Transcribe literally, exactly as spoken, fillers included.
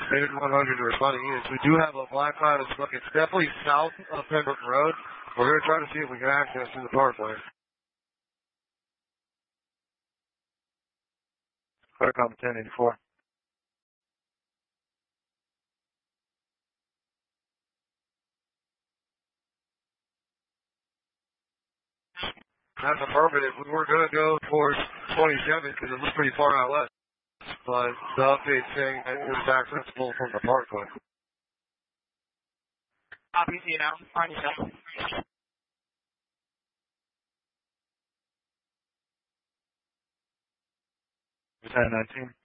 David one hundred to responding units. We do have a black cloud of smoke. It's definitely south of Pembroke Road. We're going to try to see if we can access to the parkway. Clearcom ten eighty-four. That's affirmative. We were going to go towards twenty-seven because it looks pretty far out west. But the update saying that it's accessible from the parkway. Copy, see you now. On yourself. ten nineteen.